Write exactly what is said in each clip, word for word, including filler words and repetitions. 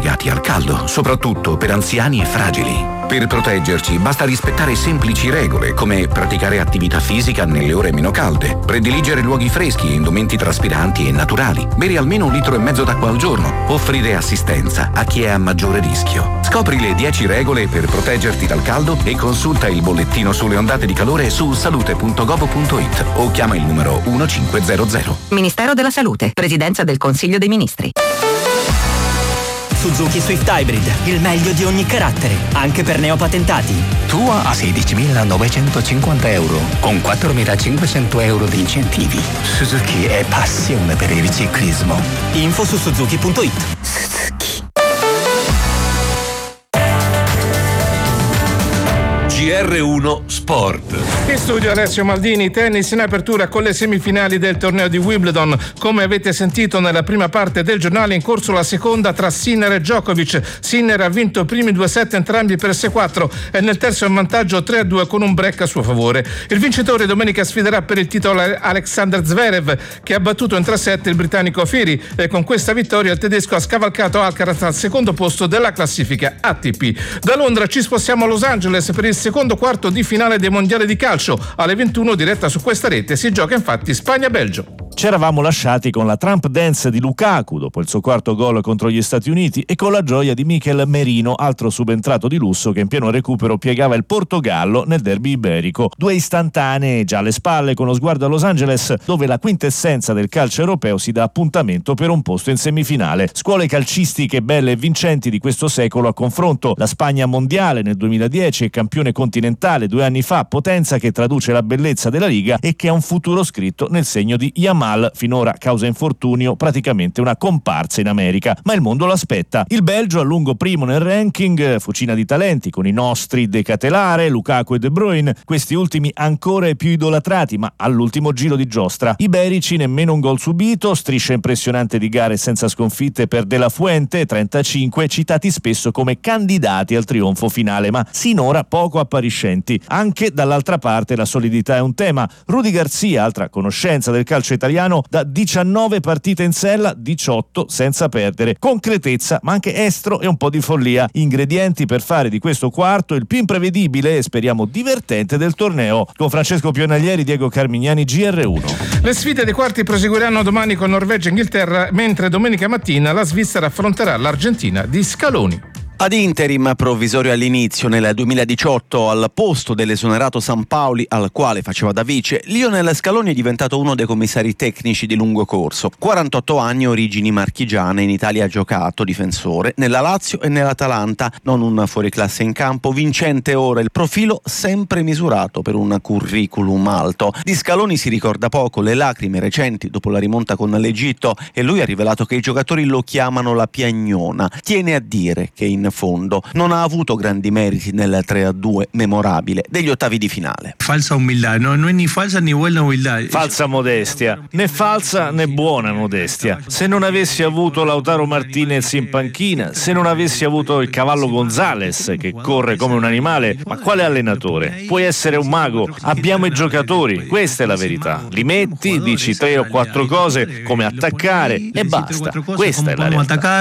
legati al caldo, soprattutto per anziani e fragili. Per proteggerci basta rispettare semplici regole come praticare attività fisica nelle ore meno calde, prediligere luoghi freschi e indumenti traspiranti e naturali, bere almeno un litro e mezzo d'acqua al giorno, offrire assistenza a chi è a maggiore rischio. Scopri le dieci regole per proteggerti dal caldo e consulta il bollettino sulle ondate di calore su salute punto gov punto it o chiama il numero uno cinque zero zero. Ministero della Salute, Presidenza del Consiglio dei Ministri. Suzuki Swift Hybrid, il meglio di ogni carattere, anche per neopatentati. Tua a sedicimilanovecentocinquanta euro, con quattromilacinquecento euro di incentivi. Suzuki è passione per il ciclismo. Info su suzuki punto it. Suzuki. G R uno Sport. In studio Alessio Maldini. Tennis in apertura con le semifinali del torneo di Wimbledon. Come avete sentito nella prima parte del giornale, in corso la seconda tra Sinner e Djokovic. Sinner ha vinto i primi due set entrambi per sei quattro e nel terzo è in vantaggio tre a due con un break a suo favore. Il vincitore domenica sfiderà per il titolo Alexander Zverev, che ha battuto in tre set il britannico Firi, e con questa vittoria il tedesco ha scavalcato Alcaraz al secondo posto della classifica A T P. Da Londra ci spostiamo a Los Angeles per il secondo quarto di finale dei mondiali di calcio. Alle ventuno, diretta su questa rete, si gioca infatti Spagna-Belgio. Ci eravamo lasciati con la Trump dance di Lukaku dopo il suo quarto gol contro gli Stati Uniti e con la gioia di Mikel Merino, altro subentrato di lusso che in pieno recupero piegava il Portogallo nel derby iberico. Due istantanee già alle spalle, con lo sguardo a Los Angeles, dove la quintessenza del calcio europeo si dà appuntamento per un posto in semifinale. Scuole calcistiche belle e vincenti di questo secolo a confronto: la Spagna mondiale nel duemiladieci e campione continentale due anni fa, potenza che traduce la bellezza della Liga e che ha un futuro scritto nel segno di Yamal, finora causa infortunio praticamente una comparsa in America, ma il mondo lo aspetta. Il Belgio a lungo primo nel ranking, fucina di talenti con i nostri De Catelare, Lukaku e De Bruyne, questi ultimi ancora più idolatrati ma all'ultimo giro di giostra. Iberici nemmeno un gol subito, striscia impressionante di gare senza sconfitte per De La Fuente, trentacinque, citati spesso come candidati al trionfo finale ma sinora poco appariscenti. Anche dall'altra parte la solidità è un tema. Rudy Garcia, altra conoscenza del calcio italiano, da diciannove partite in sella, diciotto senza perdere. Concretezza ma anche estro e un po' di follia, ingredienti per fare di questo quarto il più imprevedibile e speriamo divertente del torneo. Con Francesco Pionaglieri, Diego Carmignani, G R uno. Le sfide dei quarti proseguiranno domani con Norvegia e Inghilterra, mentre domenica mattina la Svizzera affronterà l'Argentina di Scaloni. Ad interim provvisorio all'inizio nel duemiladiciotto al posto dell'esonerato Sampaoli, al quale faceva da vice, Lionel Scaloni è diventato uno dei commissari tecnici di lungo corso. quarantotto anni, origini marchigiane, in Italia ha giocato difensore nella Lazio e nell'Atalanta, non un fuoriclasse in campo, vincente ora il profilo sempre misurato per un curriculum alto. Di Scaloni si ricorda poco, le lacrime recenti dopo la rimonta con l'Egitto, e lui ha rivelato che i giocatori lo chiamano la piagnona. Tiene a dire che in fondo non ha avuto grandi meriti nel tre a due memorabile degli ottavi di finale. Falsa umiltà, no, non è né falsa né buona umiltà. Falsa modestia, né falsa né buona modestia. Se non avessi avuto Lautaro Martinez in panchina, se non avessi avuto il cavallo Gonzales che corre come un animale, ma quale allenatore? Puoi essere un mago, abbiamo i giocatori, questa è la verità. Li metti, dici tre o quattro cose come attaccare e basta. Questa è la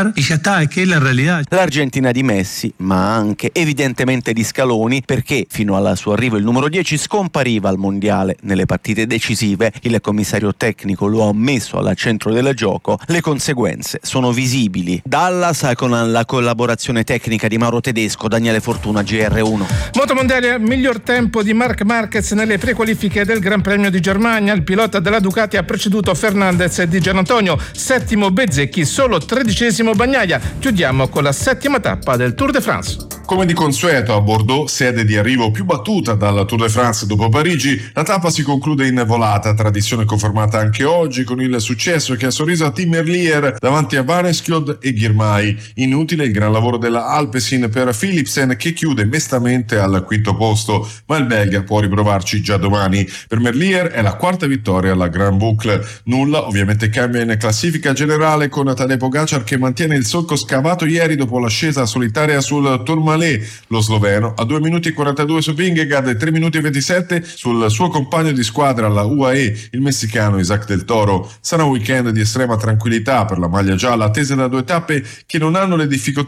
realtà. L'Argentina di Messi, ma anche evidentemente di Scaloni, perché fino al suo arrivo il numero dieci scompariva al mondiale nelle partite decisive. Il commissario tecnico lo ha messo al centro del gioco. Le conseguenze sono visibili. Dallas con la collaborazione tecnica di Mauro Tedesco, Daniele Fortuna, G R uno. Motomondiale, miglior tempo di Marc Marquez nelle prequalifiche del Gran Premio di Germania. Il pilota della Ducati ha preceduto Fernandez e Di Gianantonio, settimo Bezzecchi, solo tredicesimo Bagnaia. Chiudiamo con la settima tappa del Tour de France. Come di consueto a Bordeaux, sede di arrivo più battuta dal Tour de France dopo Parigi, la tappa si conclude in volata, tradizione confermata anche oggi con il successo che ha sorriso a Tim Merlier davanti a Vaneskjold e Girmay. Inutile il gran lavoro della Alpecin per Philipsen, che chiude mestamente al quinto posto, ma il belga può riprovarci già domani. Per Merlier è la quarta vittoria alla Grand Boucle. Nulla ovviamente cambia in classifica generale, con Tadej Pogacar che mantiene il solco scavato ieri dopo l'ascesa solitaria sul Tourmalet. Lo sloveno a due minuti e quarantadue su Vingegaard e tre minuti e ventisette sul suo compagno di squadra alla U A E, il messicano Isaac Del Toro. Sarà un weekend di estrema tranquillità per la maglia gialla, attesa da due tappe che non hanno le difficoltà